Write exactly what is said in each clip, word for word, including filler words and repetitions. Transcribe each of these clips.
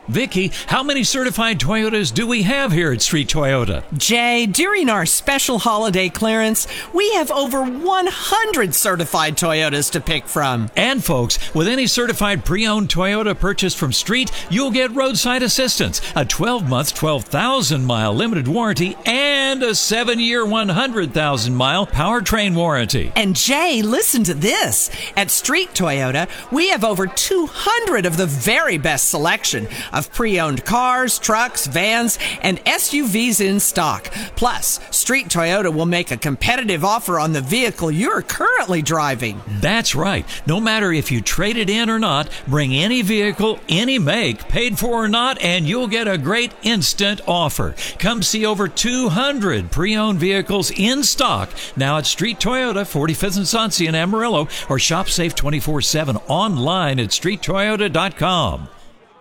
Vicky, how many certified Toyotas do we have here at Street Toyota? Jay, during our special holiday clearance, we have over one hundred certified Toyotas to pick from. And folks, with any certified pre-owned Toyota purchased from Street, you'll get roadside assistance, a twelve-month, twelve thousand mile limited warranty, and a seven-year, one hundred thousand mile powertrain warranty. And Jay, listen to this. At Street Toyota, we have over two hundred of the very best selection of pre-owned cars, trucks, vans, and S U Vs in stock. Plus, Street Toyota will make a competitive offer on the vehicle you're currently driving. That's right. No matter if you trade it in or not, bring any vehicle, any make, paid for or not, and you'll get a great instant offer. Come see over two hundred pre-owned vehicles in stock now at Street Toyota, forty-fifth and Sonsia in Amarillo, or shop safe twenty-four seven online at street toyota dot com.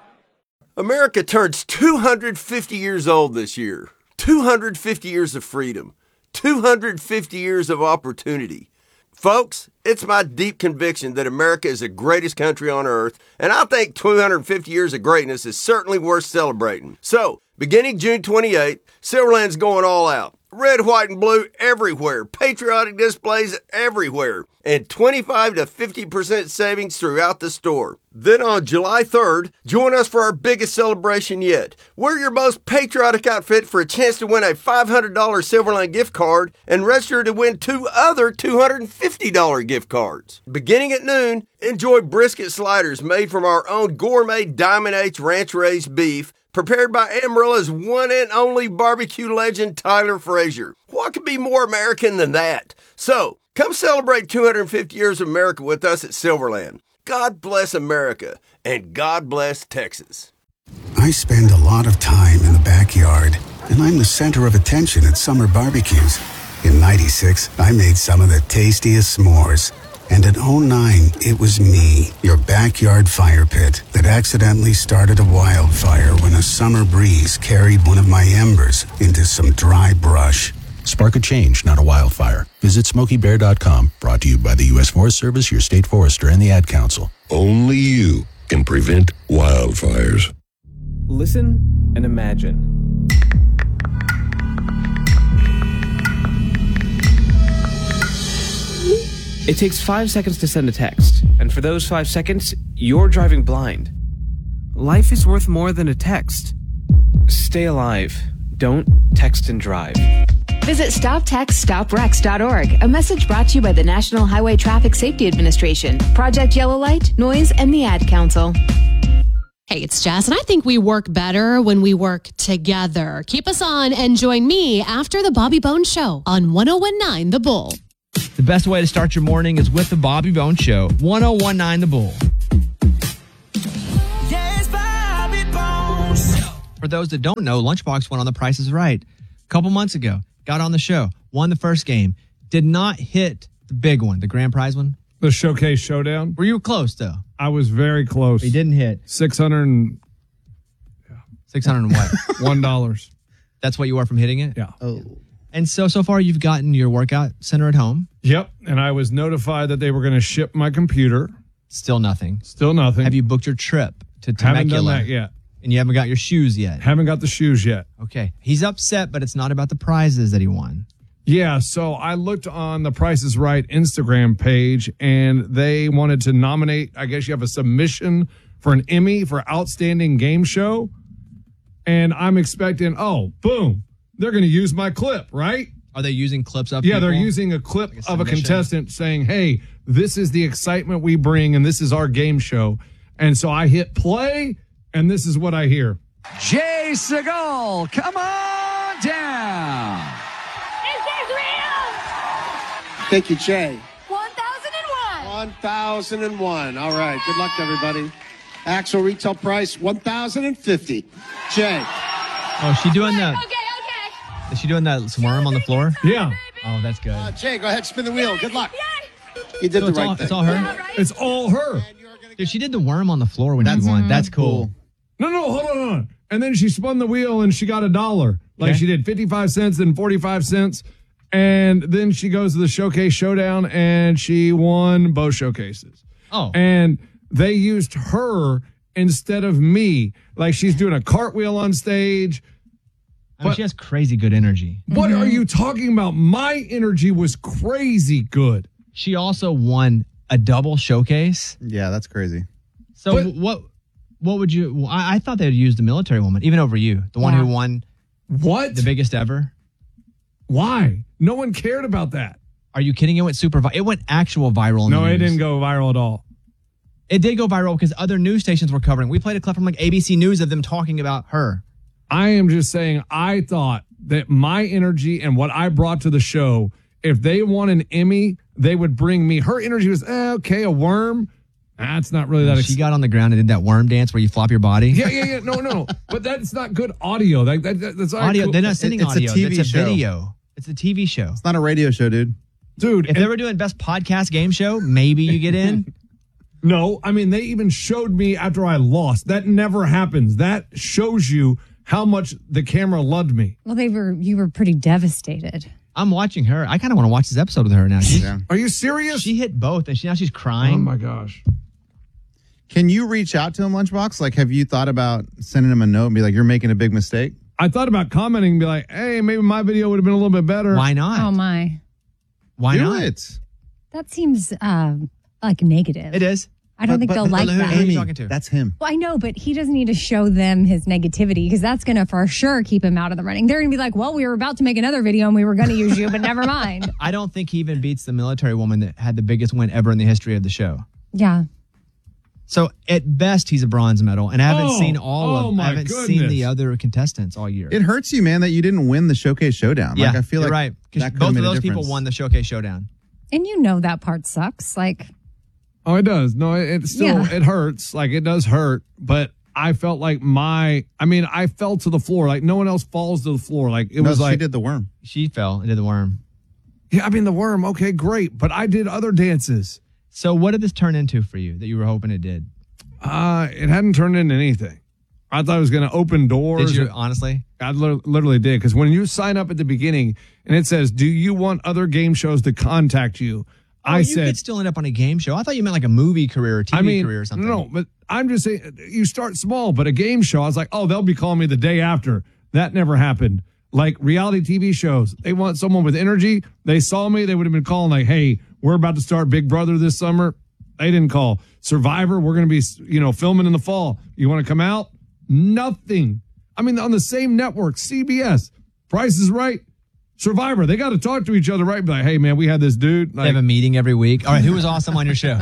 America turns two hundred fifty years old this year. two hundred fifty years of freedom. two hundred fifty years of opportunity. Folks, it's my deep conviction that America is the greatest country on earth, and I think two hundred fifty years of greatness is certainly worth celebrating. So, beginning June twenty-eighth, Silverland's going all out. Red, white, and blue everywhere. Patriotic displays everywhere. And twenty-five to fifty percent savings throughout the store. Then on July third, join us for our biggest celebration yet. Wear your most patriotic outfit for a chance to win a five hundred dollars Silverland gift card and register to win two other two hundred fifty dollars gift cards. Beginning at noon, enjoy brisket sliders made from our own gourmet Diamond H Ranch Raised beef, prepared by Amarillo's one and only barbecue legend, Tyler Frazier. What could be more American than that? So, come celebrate two hundred fifty years of America with us at Silverland. God bless America, and God bless Texas. I spend a lot of time in the backyard, and I'm the center of attention at summer barbecues. In ninety-six, I made some of the tastiest s'mores. And in oh nine, it was me, your backyard fire pit, that accidentally started a wildfire when a summer breeze carried one of my embers into some dry brush. Spark a change, not a wildfire. Visit Smokey Bear dot com. Brought to you by the U S Forest Service, your state forester, and the Ad Council. Only you can prevent wildfires. Listen and imagine. It takes five seconds to send a text, and for those five seconds, you're driving blind. Life is worth more than a text. Stay alive. Don't text and drive. Visit stop text stop wrecks dot org. A message brought to you by the National Highway Traffic Safety Administration, Project Yellow Light, Noise, and the Ad Council. Hey, it's Jess, and I think we work better when we work together. Keep us on and join me after the Bobby Bones Show on one oh one nine The Bull. The best way to start your morning is with the Bobby Bones Show, one oh one nine The Bull. Yes, Bobby Bones Show. For those that don't know, Lunchbox went on The Price is Right a couple months ago. Got on the show, won the first game, did not hit the big one, the grand prize one. The Showcase Showdown. Were you close, though? I was very close. He didn't hit. six hundred and... Yeah. six hundred and what? one dollar. That's what you are from hitting it? Yeah. Oh. And so, so far, you've gotten your workout center at home? Yep. And I was notified that they were going to ship my computer. Still nothing. Still nothing. Have you booked your trip to Temecula? Haven't done that yet. And you haven't got your shoes yet? Haven't got the shoes yet. Okay. He's upset, but it's not about the prizes that he won. Yeah, so I looked on the Price is Right Instagram page, and they wanted to nominate, I guess you have a submission for an Emmy for Outstanding Game Show. And I'm expecting, oh, boom, they're going to use my clip, right? Are they using clips of Yeah, people? they're using a clip like a of a contestant saying, hey, this is the excitement we bring, and this is our game show. And so I hit play, and this is what I hear. Jay Segal, come on down. Thank you, Jay. one thousand one. one thousand one. All right. Good luck, everybody. Actual retail price, one thousand fifty. Jay. Oh, she doing that? Okay, okay. Is she doing that worm on the floor? Yeah. Oh, that's good. Uh, Jay, go ahead. Spin the wheel. Good luck. You did So the it's right all, thing. It's all her? It's all her. Dude, she did the worm on the floor when That's she won. That's cool. No, no, hold on, hold on. And then she spun the wheel, and she got a dollar. Like Okay. she did fifty-five cents and forty-five cents. And then she goes to the Showcase Showdown, and she won both showcases. Oh. And they used her instead of me. Like she's doing a cartwheel on stage. I mean, But- she has crazy good energy. What are you talking about? My energy was crazy good. She also won a double showcase. Yeah, that's crazy. So But- what what would you I, I thought they would use the military woman, even over you, the one Yeah. who won What? the biggest ever. Why? No one cared about that. Are you kidding? It went super vi- it went actual viral in No, the it news. didn't go viral at all. It did go viral because other news stations were covering. We played a clip from like A B C News of them talking about her. I am just saying, I thought that my energy and what I brought to the show, if they won an Emmy, they would bring me. Her energy was, eh, okay, a worm. That's not really that. She Ex- got on the ground and did that worm dance where you flop your body. yeah, yeah, yeah. No, no. But that's not good audio. That, that, that- that's not Audio. cool. They're not sending It's a audio. T V it's a show. video. It's a T V show. It's not a radio show, dude. Dude, If they were doing best podcast game show, maybe you get in. no, I mean, they even showed me after I lost. That never happens. That shows you how much the camera loved me. Well, they were. You were pretty devastated. I'm watching her. I kind of want to watch this episode with her now. She, Yeah. Are you serious? she hit both, and she, now she's crying. Oh, my gosh. Can you reach out to him, Lunchbox? Like, have you thought about sending him a note and be like, you're making a big mistake? I thought about commenting and be like, hey, maybe my video would have been a little bit better. Why not? Oh my, Why Do not? it. that seems um, like negative. It is. I don't But- think but- they'll but like who- that. who are you Amy, talking to? that's him. Well, I know, but he doesn't need to show them his negativity because that's going to for sure keep him out of the running. They're going to be like, well, we were about to make another video and we were going to use you, but never mind. I don't think he even beats the military woman that had the biggest win ever in the history of the show. Yeah. So at best, he's a bronze medal, and I haven't Oh, seen all oh of. my I haven't seen goodness. the other contestants all year. It hurts you, man, that you didn't win the Showcase Showdown. yeah, like, I feel you're like right. 'Cause that could both have of made a those people difference. won the Showcase Showdown. And you know that part sucks. Like, Oh, it does. No, it, it still, Yeah. it hurts. Like, it does hurt. But I felt like my, I mean, I fell to the floor. Like, no one else falls to the floor. Like, it No, was she like, did the worm. She fell and did the worm. yeah, I mean, the worm, okay, great. But I did other dances. So what did this turn into for you that you were hoping it did? Uh, it hadn't turned into anything. I thought it was going to open doors. Did you honestly? I li- literally did. Because when you sign up at the beginning and it says, do you want other game shows to contact you? Oh, I you said, could still end up on a game show. I thought you meant like a movie career or T V I mean, career or something. no, but I'm just saying, you start small, but a game show, I was like, oh, they'll be calling me the day after. That never happened. Like reality T V shows, they want someone with energy. They saw me, they would have been calling like, hey, we're about to start Big Brother this summer. They didn't call. Survivor, we're going to be, you know, filming in the fall. You want to come out? Nothing. I mean, on the same network, C B S, Price is Right, Survivor, they got to talk to each other, right? Be like, hey, man, we had this dude. They have a meeting every week. All right, who was awesome on your show?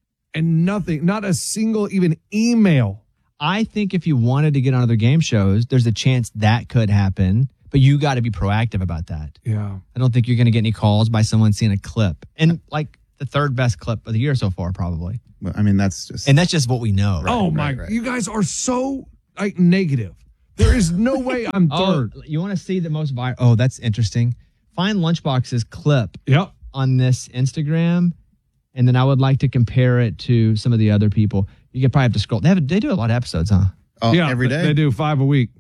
And nothing, not a single even email. I think if you wanted to get on other game shows, there's a chance that could happen, but you got to be proactive about that. Yeah. I don't think you're going to get any calls by someone seeing a clip. And like the third best clip of the year so far, probably. Well, I mean, that's just. And that's just what we know. oh, my. right, right. You guys are so like negative. There is no way I'm Oh, third. you want to see the most viral? Oh, that's interesting. Find Lunchbox's clip Yep. on this Instagram, and then I would like to compare it to some of the other people. You could probably have to scroll. They have they do a lot of episodes, huh? Oh, yeah, every they- day? They do five a week.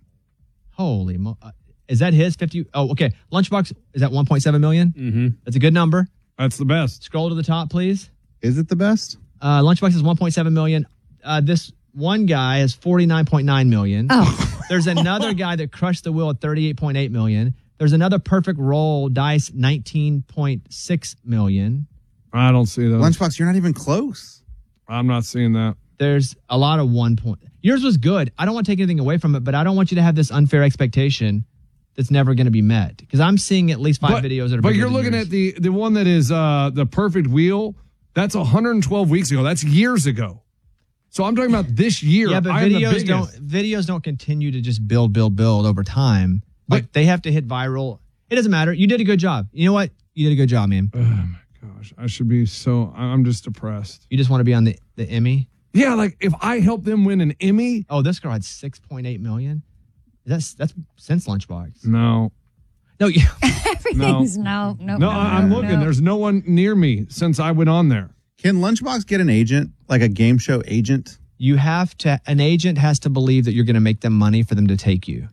Holy mo! uh, Is that his fifty? Oh, okay. Lunchbox is at one point seven million. Mm-hmm. That's a good number. That's the best. Scroll to the top, please. Is it the best? Uh, Lunchbox is one point seven million. Uh, this one guy is forty-nine point nine million. oh, There's another guy that crushed the wheel at thirty-eight point eight million. There's another perfect roll dice nineteen point six million. I don't see those. Lunchbox, you're not even close. I'm not seeing that. There's a lot of one point. Yours was good. I don't want to take anything away from it, but I don't want you to have this unfair expectation that's never going to be met. Because I'm seeing at least five but, videos that are But bigger you're than looking yours. at the the one that is uh, the perfect wheel. That's one hundred twelve weeks ago. That's years ago. So I'm talking about this year. Yeah, but I'm the videos biggest. don't videos don't continue to just build, build, build over time. Like But- they have to hit viral. It doesn't matter. You did a good job. You know what? You did a good job, man. Oh my gosh, I should be so. I'm just depressed. You just want to be on the, the Emmy. Yeah, like if I help them win an Emmy. Oh, this girl had six point eight million. That's that's since Lunchbox. No, No, yeah. everything's no, no. no, I- I'm no, looking. no. There's no one near me since I went on there. Can Lunchbox get an agent, like a game show agent? You have to. An agent has to believe that you're going to make them money for them to take you.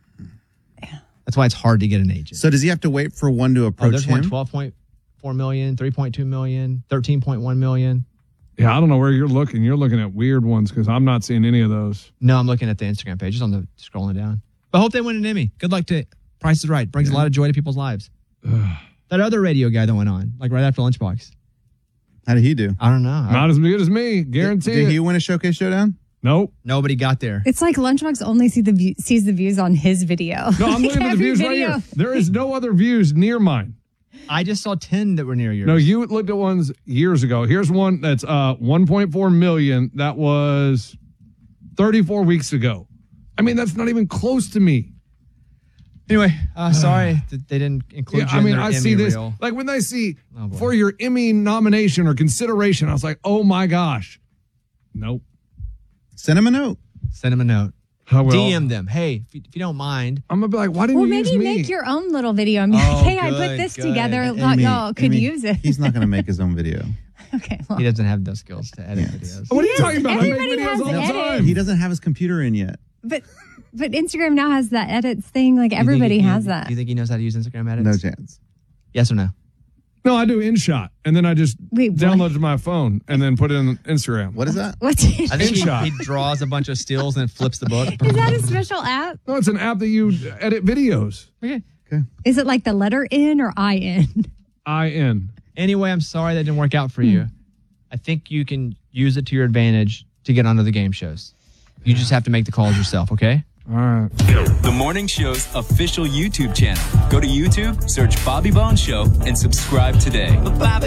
That's why it's hard to get an agent. So does he have to wait for one to Oh, approach there's one him? twelve point four million, three point two million, thirteen point one million. Yeah, I don't know where you're looking. You're looking at weird ones because I'm not seeing any of those. No, I'm looking at the Instagram page. Just on the scrolling down. But I hope they win an Emmy. Good luck to Price is Right. Brings yeah. a lot of joy to people's lives. That other radio guy that went on, like right after Lunchbox. How did he do? I don't know. Not as good as me, guarantee Did, did it. he win a Showcase Showdown? Nope. Nobody got there. It's like Lunchbox only see the view, sees the views on his video. No, I'm like looking at the views video. right here. There is no other views near mine. I just saw ten that were near yours. No, you looked at ones years ago. Here's one that's uh, one point four million. That was thirty-four weeks ago. I mean, that's not even close to me. Anyway, uh, sorry that they didn't include yeah, you I mean, in their I Emmy see this. reel. Like when they see Oh, boy. for your Emmy nomination or consideration, I was like, oh my gosh. Nope. Send him a note. Send them a note. I will. D M them. Hey, if you, if you don't mind. I'm going to be like, why didn't Well, you maybe use me? make your own little video and be Oh, like, hey, I good, put this good. together. Amy, Thought y'all could Amy, use it. He's not going to make his own video. Okay. Well, He doesn't have those skills to edit Yes. videos. What are you talking about? I make Everybody videos has all the an edit. time. He doesn't have his computer in yet. but but Instagram now has that edits thing. Like You think everybody he- has you- that. Do you think he knows how to use Instagram edits? No chance. Yes or no? No, I do InShot, and then I just Wait, what? download it to my phone and then put it in Instagram. What is that? What's it? I think he, InShot. he draws a bunch of stills and then flips the book. Is that a special app? No, it's an app that you edit videos. Okay. Is it like the letter N or I N? I N. Anyway, I'm sorry that didn't work out for you. I think you can use it to your advantage to get onto the game shows. You just have to make the calls yourself, okay? All right. The Morning Show's official YouTube channel. Go to YouTube, search Bobby Bones Show, and subscribe today.